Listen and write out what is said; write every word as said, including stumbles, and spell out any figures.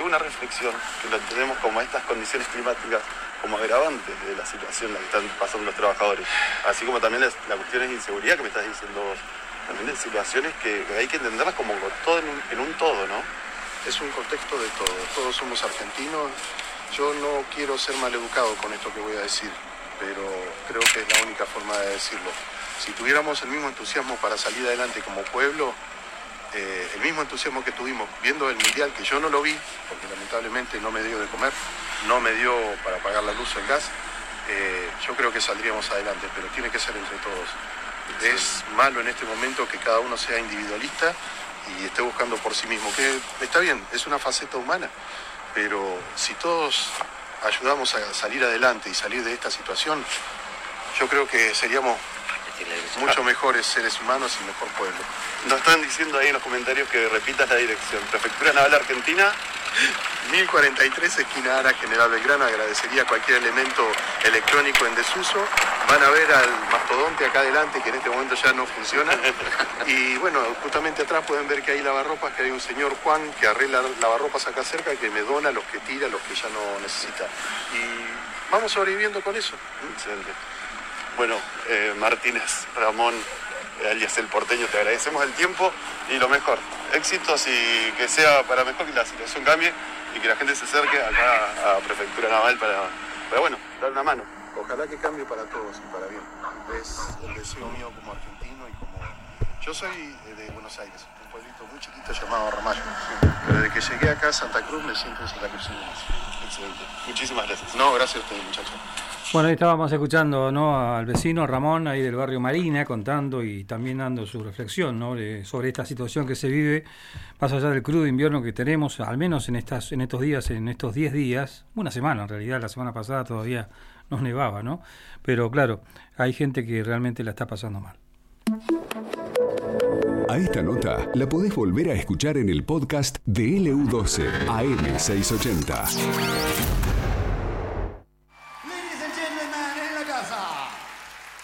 toda una reflexión que lo entendemos como estas condiciones climáticas como agravantes de la situación en la que están pasando los trabajadores, así como también las, la cuestión de inseguridad que me estás diciendo vos, también de situaciones que, que hay que entenderlas como todo en un, en un todo, ¿no? Es un contexto de todo, todos somos argentinos. Yo no quiero ser maleducado con esto que voy a decir, pero creo que es la única forma de decirlo. Si tuviéramos el mismo entusiasmo para salir adelante como pueblo, eh, el mismo entusiasmo que tuvimos viendo el Mundial, que yo no lo vi, porque lamentablemente no me dio de comer, no me dio para pagar la luz o el gas, eh, yo creo que saldríamos adelante, pero tiene que ser entre todos. Sí. Es malo en este momento que cada uno sea individualista y esté buscando por sí mismo, que está bien, es una faceta humana, pero si todos ayudamos a salir adelante y salir de esta situación, yo creo que seríamos mucho mejores seres humanos y mejor pueblo. Nos están diciendo ahí en los comentarios que repitas la dirección. Prefectura Naval Argentina, mil cuarenta y tres, esquina Ara, General Belgrano. Agradecería cualquier elemento electrónico en desuso. Van a ver al mastodonte acá adelante, que en este momento ya no funciona. Y bueno, justamente atrás pueden ver que hay lavarropas, que hay un señor Juan que arregla lavarropas acá cerca, que me dona los que tira, los que ya no necesita. Y vamos sobreviviendo con eso. Excelente. Bueno, eh, Martínez Ramón, eh, alias El Porteño, te agradecemos el tiempo y lo mejor. Éxitos y que sea para mejor, que la situación cambie y que la gente se acerque acá a Prefectura Naval para, para bueno, dar una mano. Ojalá que cambie para todos y para bien. Es el deseo mío como argentino y como... Yo soy de Buenos Aires, un pueblito muy chiquito llamado Ramallo. Pero desde que llegué acá a Santa Cruz me siento en Santa Cruz. Excelente. Muchísimas gracias. No, gracias a ustedes, muchachos. Bueno, ahí estábamos escuchando, ¿no?, al vecino Ramón, ahí del barrio Marina, contando y también dando su reflexión, ¿no?, de, sobre esta situación que se vive, más allá del crudo invierno que tenemos, al menos en estas en estos días, en estos diez días, una semana en realidad, la semana pasada todavía nos nevaba, ¿no? Pero claro, hay gente que realmente la está pasando mal. A esta nota la podés volver a escuchar en el podcast de L U doce A M seiscientos ochenta.